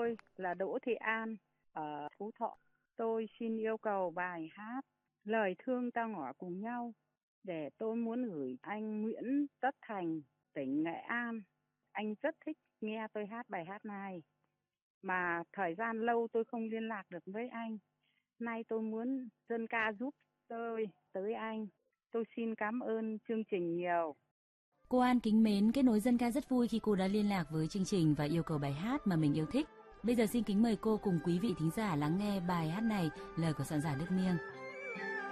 tôi là Đỗ Thị An ở Phú Thọ. Tôi xin yêu cầu bài hát Lời thương ta ngỏ cùng nhau để tôi muốn gửi anh Nguyễn Tất Thành, tỉnh Nghệ An. Anh rất thích nghe tôi hát bài hát này, mà thời gian lâu tôi không liên lạc được với anh. Nay tôi muốn dân ca giúp tôi tới anh. Tôi xin cảm ơn chương trình nhiều. Cô An kính mến, Kết nối dân ca rất vui khi cô đã liên lạc với chương trình và yêu cầu bài hát mà mình yêu thích. Bây giờ xin kính mời cô cùng quý vị thính giả lắng nghe bài hát này, lời của soạn giả Đức Miêng.